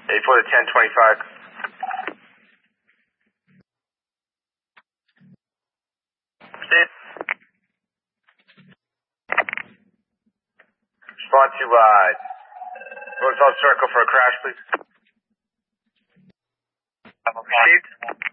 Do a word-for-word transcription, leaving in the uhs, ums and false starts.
eight four to ten twenty-five. Steve. Respond to, uh, Roosevelt Circle for a crash, please. Received.